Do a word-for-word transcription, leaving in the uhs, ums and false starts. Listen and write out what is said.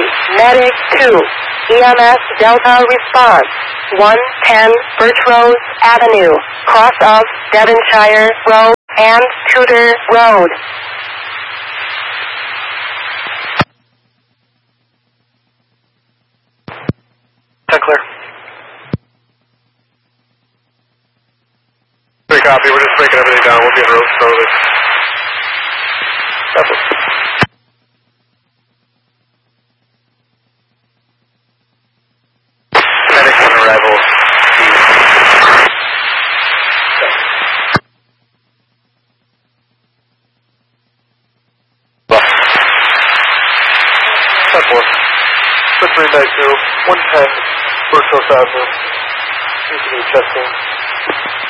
Medic two, E M S Delta response, one ten Birchrose Avenue, cross of Devonshire Road and Tudor Road. Clear. Three copy, we're just breaking everything down. We'll be on road slowly. Copy. Medic on arrival. ten four. Three nine two, one ten, Birchhouse Avenue. Needs to be checking.